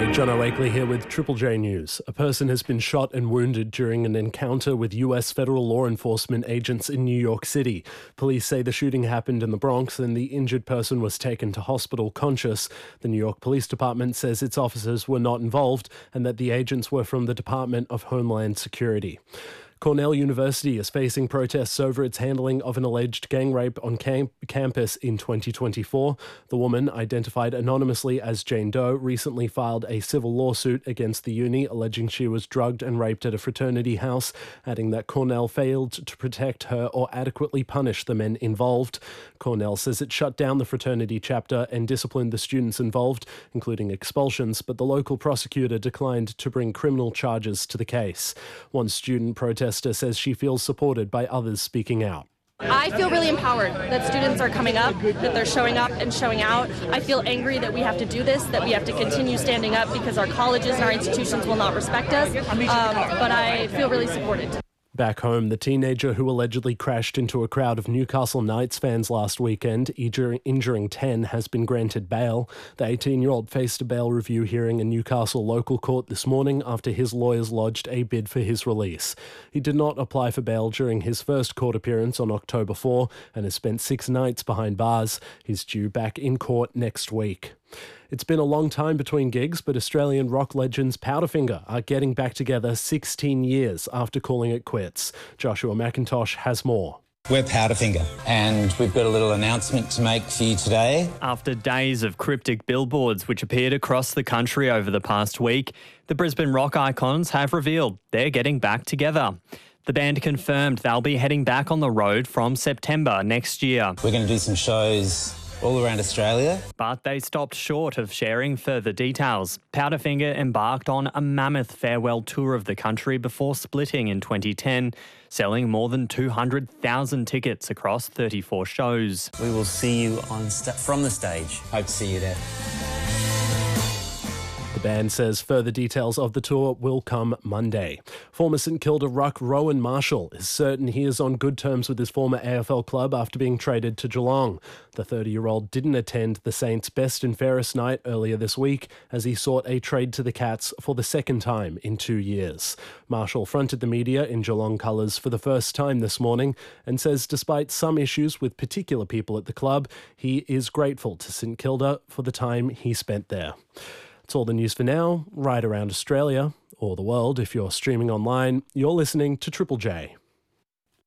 John O'Wakely here with Triple J News. A person has been shot and wounded during an encounter with US federal law enforcement agents in New York City. Police say the shooting happened in the Bronx and the injured person was taken to hospital conscious. The New York Police Department says its officers were not involved and that the agents were from the Department of Homeland Security. Cornell University is facing protests over its handling of an alleged gang rape on campus in 2024. The woman, identified anonymously as Jane Doe, recently filed a civil lawsuit against the uni, alleging she was drugged and raped at a fraternity house, adding that Cornell failed to protect her or adequately punish the men involved. Cornell says it shut down the fraternity chapter and disciplined the students involved, including expulsions, but the local prosecutor declined to bring criminal charges to the case. One student protester says she feels supported by others speaking out. I feel really empowered that students are coming up, that they're showing up and showing out. I feel angry that we have to do this, that we have to continue standing up because our colleges and our institutions will not respect us, but I feel really supported. Back home, the teenager who allegedly crashed into a crowd of Newcastle Knights fans last weekend, injuring 10, has been granted bail. The 18-year-old faced a bail review hearing in Newcastle local court this morning after his lawyers lodged a bid for his release. He did not apply for bail during his first court appearance on October 4 and has spent 6 nights behind bars. He's due back in court next week. It's been a long time between gigs, but Australian rock legends Powderfinger are getting back together 16 years after calling it quits. Joshua McIntosh has more. We're Powderfinger, and we've got a little announcement to make for you today. After days of cryptic billboards which appeared across the country over the past week, the Brisbane rock icons have revealed they're getting back together. The band confirmed they'll be heading back on the road from September next year. We're going to do some shows all around Australia. But they stopped short of sharing further details. Powderfinger embarked on a mammoth farewell tour of the country before splitting in 2010, selling more than 200,000 tickets across 34 shows. We will see you from the stage. Hope to see you there. The band says further details of the tour will come Monday. Former St Kilda ruck Rowan Marshall is certain he is on good terms with his former AFL club after being traded to Geelong. The 30-year-old didn't attend the Saints' best and fairest night earlier this week as he sought a trade to the Cats for the second time in 2 years. Marshall fronted the media in Geelong colours for the first time this morning and says despite some issues with particular people at the club, he is grateful to St Kilda for the time he spent there. That's all the news for now. Right around Australia, or the world if you're streaming online, you're listening to Triple J.